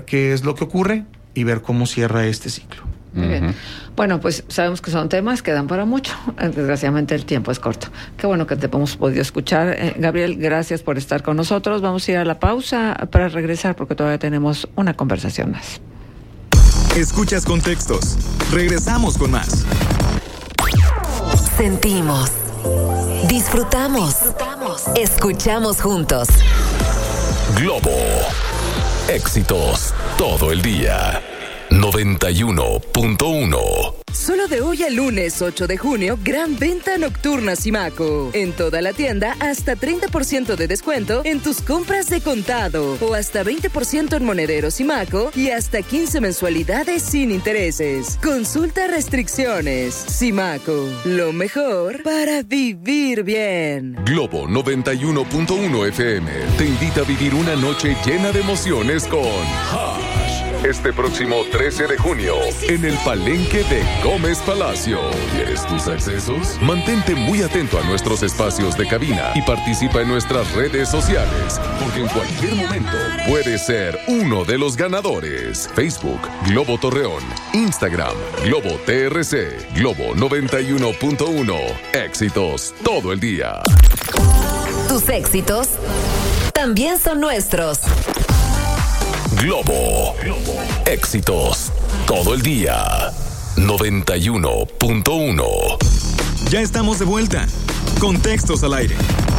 qué es lo que ocurre y ver cómo cierra este ciclo. Muy bien. Bueno, pues sabemos que son temas que dan para mucho. Desgraciadamente el tiempo es corto. Qué bueno que te hemos podido escuchar. Gabriel, gracias por estar con nosotros. Vamos a ir a la pausa para regresar porque todavía tenemos una conversación más. Escuchas Contextos. Regresamos con más. Sentimos. Disfrutamos. Escuchamos juntos. Globo. Éxitos todo el día. 91.1. Solo de hoy al lunes 8 de junio, gran venta nocturna Simaco. En toda la tienda, hasta 30% de descuento en tus compras de contado. O hasta 20% en monedero Simaco y hasta 15 mensualidades sin intereses. Consulta restricciones. Simaco, lo mejor para vivir bien. Globo 91.1 FM te invita a vivir una noche llena de emociones con Hash. Este próximo 13 de junio, en el Palenque de Gómez Palacio. ¿Quieres tus accesos? Mantente muy atento a nuestros espacios de cabina y participa en nuestras redes sociales, porque en cualquier momento puedes ser uno de los ganadores. Facebook, Globo Torreón. Instagram, Globo TRC. Globo 91.1. Éxitos todo el día. Tus éxitos también son nuestros. Globo. Éxitos todo el día. 91.1. Ya estamos de vuelta. Contextos al aire.